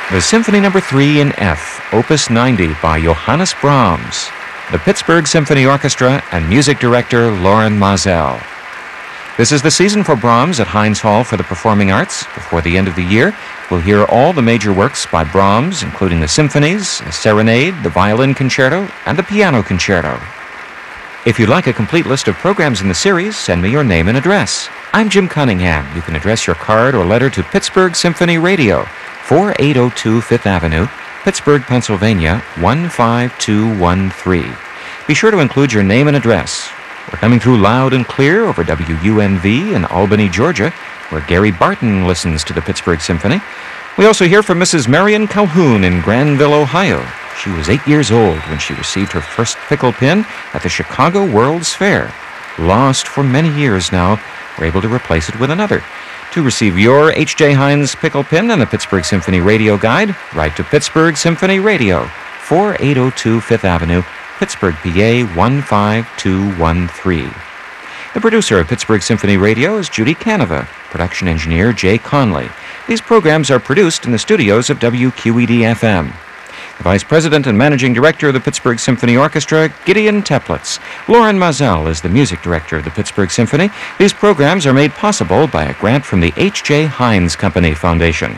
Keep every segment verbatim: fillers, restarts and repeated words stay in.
The Symphony Number three in F, Opus ninety by Johannes Brahms, the Pittsburgh Symphony Orchestra, and music director Loren Maazel. This is the season for Brahms at Heinz Hall for the Performing Arts. Before the end of the year, we'll hear all the major works by Brahms, including the symphonies, a serenade, the violin concerto, and the piano concerto. If you'd like a complete list of programs in the series, send me your name and address. I'm Jim Cunningham. You can address your card or letter to Pittsburgh Symphony Radio, forty-eight oh two Fifth Avenue, Pittsburgh, Pennsylvania, one five two one three. Be sure to include your name and address. We're coming through loud and clear over W U N V in Albany, Georgia, where Gary Barton listens to the Pittsburgh Symphony. We also hear from Missus Marion Calhoun in Granville, Ohio. She was eight years old when she received her first pickle pin at the Chicago World's Fair. Lost for many years now, we're able to replace it with another. To receive your H J Heinz pickle pin and the Pittsburgh Symphony Radio Guide, write to Pittsburgh Symphony Radio, forty-eight oh two Fifth Avenue, Pittsburgh, P A one five two one three. The producer of Pittsburgh Symphony Radio is Judy Canova, production engineer Jay Conley. These programs are produced in the studios of W Q E D F M. The Vice President and Managing Director of the Pittsburgh Symphony Orchestra, Gideon Teplitz. Loren Maazel is the Music Director of the Pittsburgh Symphony. These programs are made possible by a grant from the H J Heinz Company Foundation.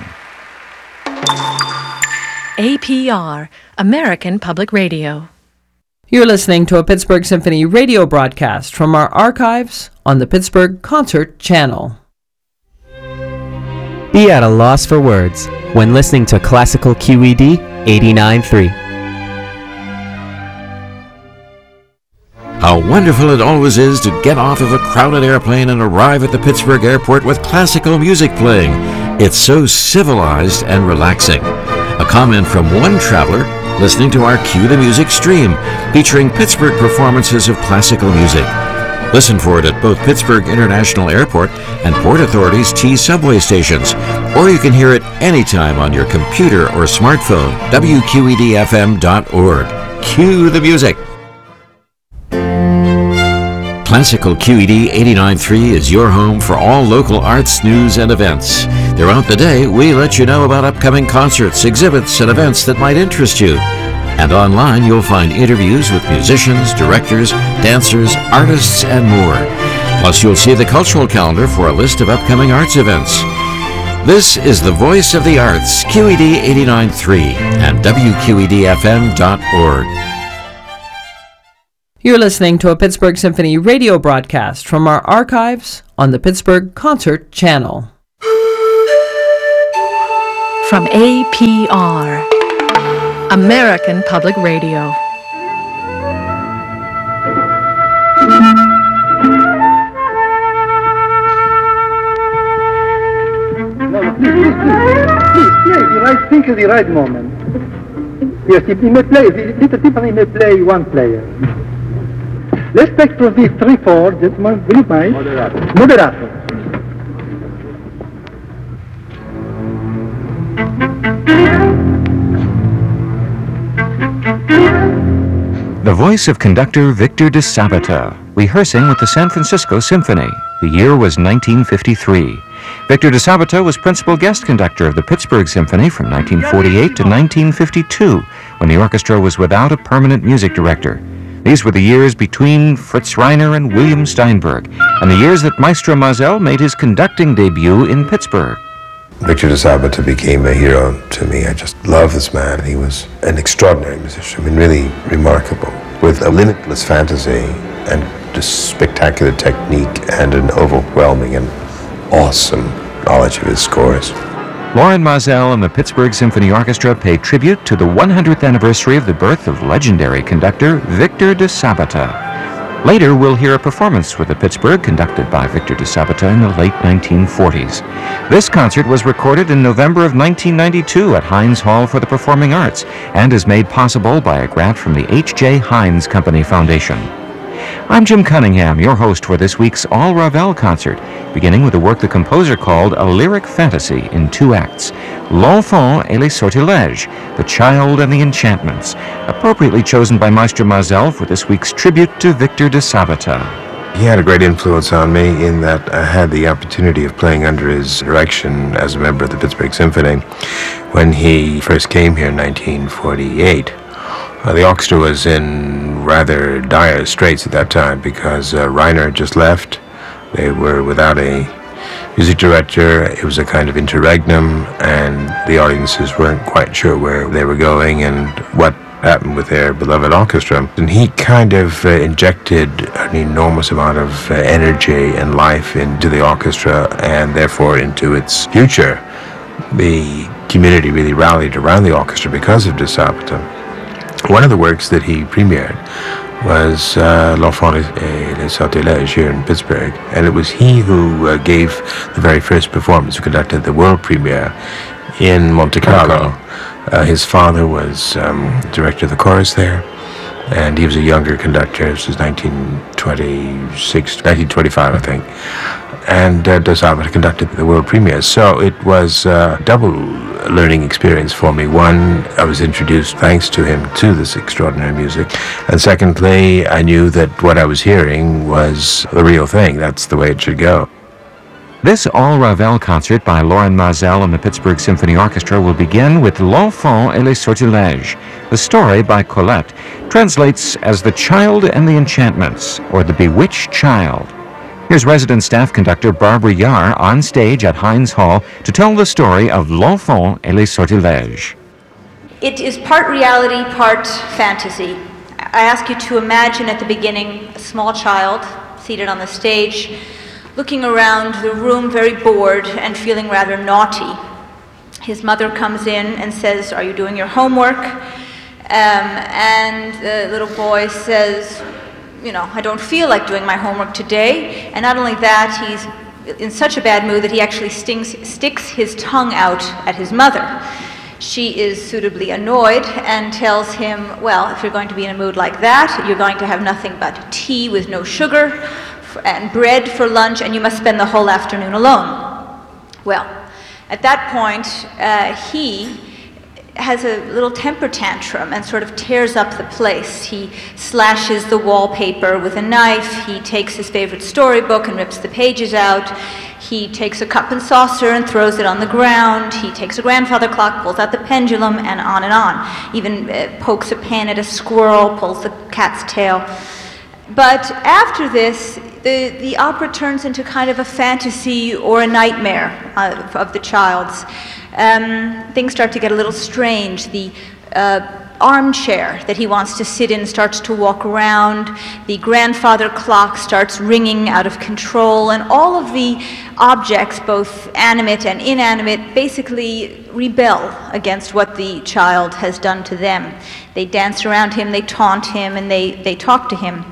A P R, American Public Radio. You're listening to a Pittsburgh Symphony radio broadcast from our archives on the Pittsburgh Concert Channel. Be at a loss for words when listening to Classical Q E D eighty-nine point three. How wonderful it always is to get off of a crowded airplane and arrive at the Pittsburgh airport with classical music playing. It's so civilized and relaxing. A comment from one traveler listening to our Cue the Music stream featuring Pittsburgh performances of classical music. Listen for it at both Pittsburgh International Airport and Port Authority's T subway stations, or you can hear it anytime on your computer or smartphone. W Q E D F M dot org. Cue the music. Classical Q E D eighty-nine point three is your home for all local arts, news, and events. Throughout the day, we let you know about upcoming concerts, exhibits, and events that might interest you. And online, you'll find interviews with musicians, directors, dancers, artists, and more. Plus, you'll see the cultural calendar for a list of upcoming arts events. This is the Voice of the Arts, Q E D eighty-nine point three and W Q E D F M dot org. You're listening to a Pittsburgh Symphony radio broadcast from our archives on the Pittsburgh Concert Channel. From A P R, American Public Radio. No, please, please, please, please play the right thing at the right moment. Yes, he may play, Little Tiffany may play one player. Let's take from the three four, gentlemen, will you mind? Moderato. Moderato. The voice of conductor Victor DeSabata, rehearsing with the San Francisco Symphony. The year was nineteen fifty-three. Victor DeSabata was principal guest conductor of the Pittsburgh Symphony from nineteen forty-eight to nineteen fifty-two, when the orchestra was without a permanent music director. These were the years between Fritz Reiner and William Steinberg, and the years that Maestro Maazel made his conducting debut in Pittsburgh. Victor DeSabata became a hero to me. I just love this man. He was an extraordinary musician. I mean, really remarkable, with a limitless fantasy and just spectacular technique and an overwhelming and awesome knowledge of his scores. Loren Maazel and the Pittsburgh Symphony Orchestra pay tribute to the one hundredth anniversary of the birth of legendary conductor Victor DeSabata. Later, we'll hear a performance with the Pittsburgh conducted by Victor DeSabata in the late nineteen forties. This concert was recorded in November of nineteen ninety-two at Heinz Hall for the Performing Arts and is made possible by a grant from the H J Heinz Company Foundation. I'm Jim Cunningham, your host for this week's All Ravel concert, beginning with a work the composer called a lyric fantasy in two acts, L'Enfant et les Sortilèges, The Child and the Enchantments, appropriately chosen by Maestro Maazel for this week's tribute to Victor DeSabata. He had a great influence on me in that I had the opportunity of playing under his direction as a member of the Pittsburgh Symphony when he first came here in nineteen forty-eight. Uh, the orchestra was in rather dire straits at that time because uh, Reiner had just left. They were without a music director. It was a kind of interregnum, and the audiences weren't quite sure where they were going and what happened with their beloved orchestra. And he kind of uh, injected an enormous amount of uh, energy and life into the orchestra and therefore into its future. The community really rallied around the orchestra because of De Sabata. One of the works that he premiered was uh, L'Enfant et les Sortilèges here in Pittsburgh, and it was he who uh, gave the very first performance, who conducted the world premiere in Monte Carlo. Uh, his father was um, director of the chorus there, and he was a younger conductor. This was nineteen twenty-six, nineteen twenty-five, I think. And uh, De Sabata conducted the world premiere. So it was a double learning experience for me. One, I was introduced, thanks to him, to this extraordinary music. And secondly, I knew that what I was hearing was the real thing. That's the way it should go. This all-Ravel concert by Lorin Maazel and the Pittsburgh Symphony Orchestra will begin with L'Enfant et les Sortilèges. The story, by Colette, translates as The Child and the Enchantments, or The Bewitched Child. Here's resident staff conductor Barbara Yar on stage at Heinz Hall to tell the story of L'Enfant et les Sortilèges. It is part reality, part fantasy. I ask you to imagine at the beginning a small child seated on the stage, looking around the room very bored and feeling rather naughty. His mother comes in and says, "Are you doing your homework?" Um, and the little boy says, "You know, I don't feel like doing my homework today." And not only that, he's in such a bad mood that he actually stings, sticks his tongue out at his mother. She is suitably annoyed and tells him, "Well, if you're going to be in a mood like that, you're going to have nothing but tea with no sugar and bread for lunch, and you must spend the whole afternoon alone." Well, at that point, uh, he has a little temper tantrum and sort of tears up the place. He slashes the wallpaper with a knife. He takes his favorite storybook and rips the pages out. He takes a cup and saucer and throws it on the ground. He takes a grandfather clock, pulls out the pendulum, and on and on. Even uh, pokes a pen at a squirrel, pulls the cat's tail. But after this, the, the opera turns into kind of a fantasy or a nightmare uh, of the child's. Um, things start to get a little strange. The uh, armchair that he wants to sit in starts to walk around. The grandfather clock starts ringing out of control, and all of the objects, both animate and inanimate, basically rebel against what the child has done to them. They dance around him, they taunt him, and they, they talk to him.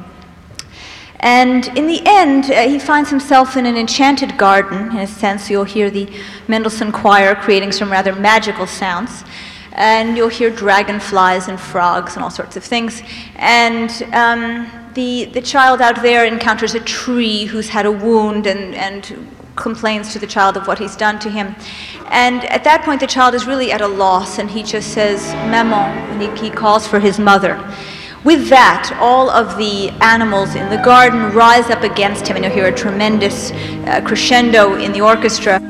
And in the end, uh, he finds himself in an enchanted garden. In a sense, you'll hear the Mendelssohn choir creating some rather magical sounds. And you'll hear dragonflies and frogs and all sorts of things. And um, the, the child out there encounters a tree who's had a wound and, and complains to the child of what he's done to him. And at that point, the child is really at a loss, and he just says, "Maman," and he, he calls for his mother. With that, all of the animals in the garden rise up against him, and you'll hear a tremendous uh, crescendo in the orchestra.